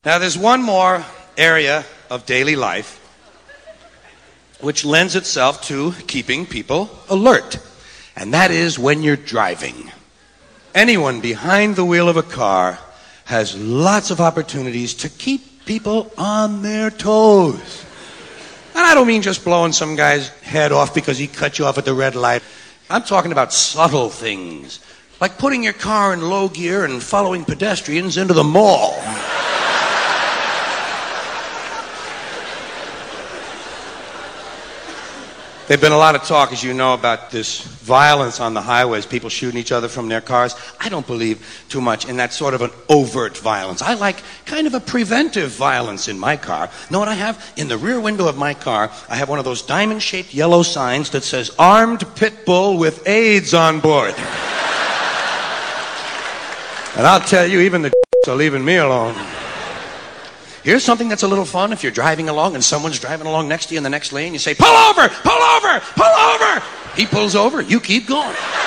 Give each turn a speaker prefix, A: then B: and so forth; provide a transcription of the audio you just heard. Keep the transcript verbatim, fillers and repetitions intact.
A: Now, there's one more area of daily life which lends itself to keeping people alert, and that is when you're driving. Anyone behind the wheel of a car has lots of opportunities to keep people on their toes. And I don't mean just blowing some guy's head off because he cut you off at the red light. I'm talking about subtle things, like putting your car in low gear and following pedestrians into the mall. There's been a lot of talk, as you know, about this violence on the highways, people shooting each other from their cars. I don't believe too much in that sort of an overt violence. I like kind of a preventive violence in my car. Know what I have? In the rear window of my car, I have one of those diamond-shaped yellow signs that says, "Armed Pit Bull with AIDS on board." And I'll tell you, even the are leaving me alone. Here's something that's a little fun. If you're driving along and someone's driving along next to you in the next lane, you say, "Pull over! Pull over! Pull over!" He pulls over, you keep going.